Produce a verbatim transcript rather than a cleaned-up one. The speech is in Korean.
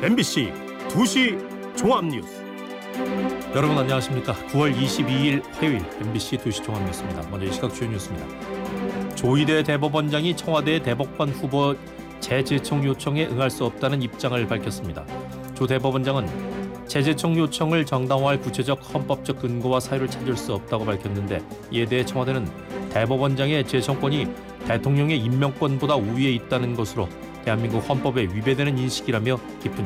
엠비씨 두 시 종합뉴스. 여러분 안녕하십니까? 구월 이십이일 화요일 엠비씨 두 시 종합뉴스입니다. 먼저 이 시각 주요 뉴스입니다. 조희대 대법원장이 청와대 대법관 후보 재제청 요청에 응할 수 없다는 입장을 밝혔습니다. 조 대법원장은 재제청 요청을 정당화할 구체적 헌법적 근거와 사유를 찾을 수 없다고 밝혔는데, 이에 대해 청와대는 대법원장의 재청권이 대통령의 임명권보다 우위에 있다는 것으로 대한민국 헌법에 위배되는 인식이라며 깊은